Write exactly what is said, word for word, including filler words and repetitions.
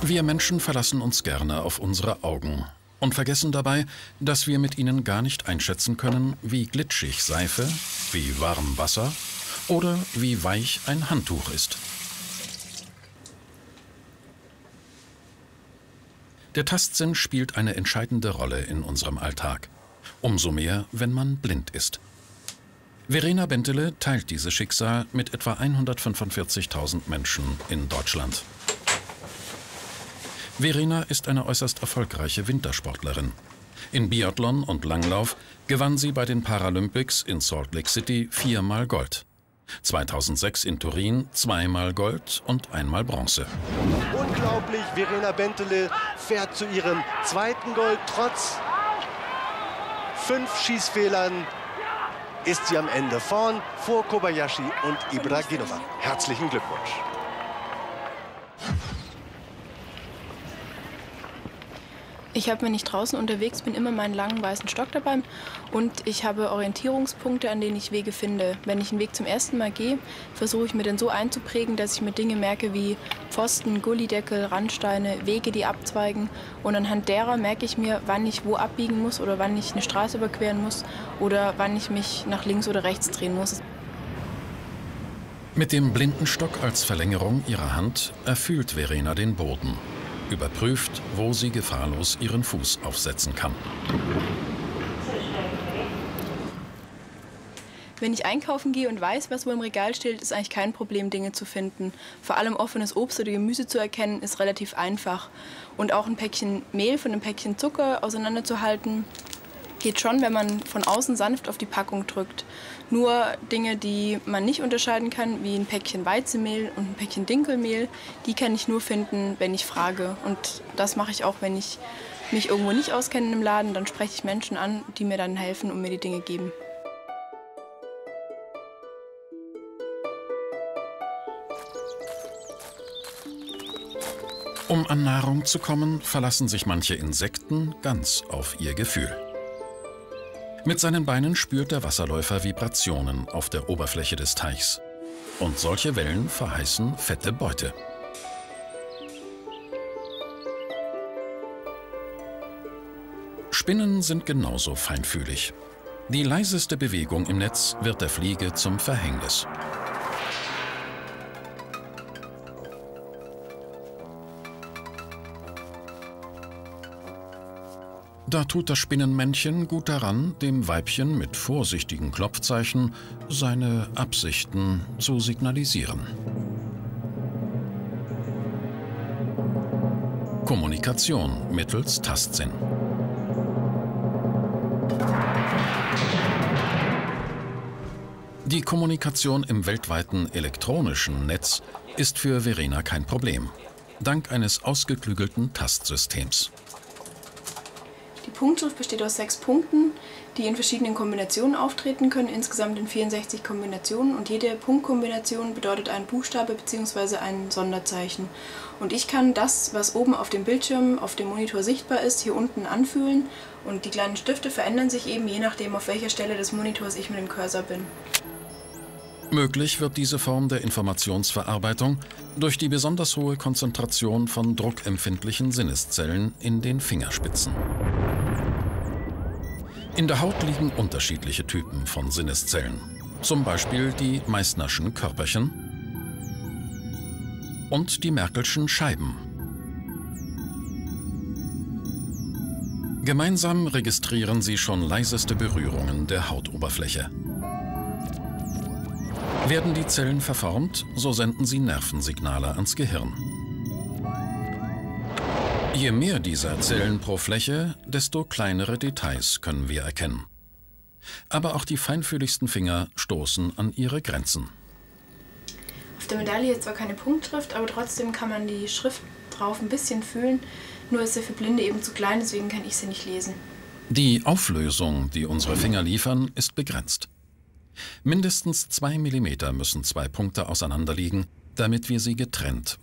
Wir Menschen verlassen uns gerne auf unsere Augen und vergessen dabei, dass wir mit ihnen gar nicht einschätzen können, wie glitschig Seife, wie warm Wasser oder wie weich ein Handtuch ist. Der Tastsinn spielt eine entscheidende Rolle in unserem Alltag. Umso mehr, wenn man blind ist. Verena Bentele teilt dieses Schicksal mit etwa hundertfünfundvierzigtausend Menschen in Deutschland. Verena ist eine äußerst erfolgreiche Wintersportlerin. In Biathlon und Langlauf gewann sie bei den Paralympics in Salt Lake City viermal Gold. zweitausendsechs in Turin zweimal Gold und einmal Bronze. Unglaublich, Verena Bentele fährt zu ihrem zweiten Gold. Trotz fünf Schießfehlern ist sie am Ende vorn vor Kobayashi und Ibragimova. Herzlichen Glückwunsch. Ich habe, wenn ich draußen unterwegs bin, immer meinen langen weißen Stock dabei und ich habe Orientierungspunkte, an denen ich Wege finde. Wenn ich einen Weg zum ersten Mal gehe, versuche ich mir den so einzuprägen, dass ich mir Dinge merke wie Pfosten, Gullideckel, Randsteine, Wege, die abzweigen. Und anhand derer merke ich mir, wann ich wo abbiegen muss oder wann ich eine Straße überqueren muss oder wann ich mich nach links oder rechts drehen muss. Mit dem Blindenstock als Verlängerung ihrer Hand erfühlt Verena den Boden. Überprüft, wo sie gefahrlos ihren Fuß aufsetzen kann. Wenn ich einkaufen gehe und weiß, was wo im Regal steht, ist eigentlich kein Problem, Dinge zu finden. Vor allem offenes Obst oder Gemüse zu erkennen, ist relativ einfach. Und auch ein Päckchen Mehl von einem Päckchen Zucker auseinanderzuhalten, geht schon, wenn man von außen sanft auf die Packung drückt. Nur Dinge, die man nicht unterscheiden kann, wie ein Päckchen Weizenmehl und ein Päckchen Dinkelmehl, die kann ich nur finden, wenn ich frage. Und das mache ich auch, wenn ich mich irgendwo nicht auskenne im Laden. Dann spreche ich Menschen an, die mir dann helfen und mir die Dinge geben. Um an Nahrung zu kommen, verlassen sich manche Insekten ganz auf ihr Gefühl. Mit seinen Beinen spürt der Wasserläufer Vibrationen auf der Oberfläche des Teichs. Und solche Wellen verheißen fette Beute. Spinnen sind genauso feinfühlig. Die leiseste Bewegung im Netz wird der Fliege zum Verhängnis. Da tut das Spinnenmännchen gut daran, dem Weibchen mit vorsichtigen Klopfzeichen seine Absichten zu signalisieren. Kommunikation mittels Tastsinn. Die Kommunikation im weltweiten elektronischen Netz ist für Verena kein Problem, dank eines ausgeklügelten Tastsystems. Die Punktschrift besteht aus sechs Punkten, die in verschiedenen Kombinationen auftreten können, insgesamt in vierundsechzig Kombinationen. Und jede Punktkombination bedeutet einen Buchstabe bzw. ein Sonderzeichen. Und ich kann das, was oben auf dem Bildschirm, auf dem Monitor sichtbar ist, hier unten anfühlen. Und die kleinen Stifte verändern sich eben je nachdem, auf welcher Stelle des Monitors ich mit dem Cursor bin. Möglich wird diese Form der Informationsverarbeitung durch die besonders hohe Konzentration von druckempfindlichen Sinneszellen in den Fingerspitzen. In der Haut liegen unterschiedliche Typen von Sinneszellen, zum Beispiel die Meissner'schen Körperchen und die Merkel'schen Scheiben. Gemeinsam registrieren sie schon leiseste Berührungen der Hautoberfläche. Werden die Zellen verformt, so senden sie Nervensignale ans Gehirn. Je mehr dieser Zellen pro Fläche, desto kleinere Details können wir erkennen. Aber auch die feinfühligsten Finger stoßen an ihre Grenzen. Auf der Medaille ist zwar keine Punktschrift, aber trotzdem kann man die Schrift drauf ein bisschen fühlen. Nur ist sie für Blinde eben zu klein, deswegen kann ich sie nicht lesen. Die Auflösung, die unsere Finger liefern, ist begrenzt. Mindestens zwei Millimeter müssen zwei Punkte auseinanderliegen, damit wir sie getrennt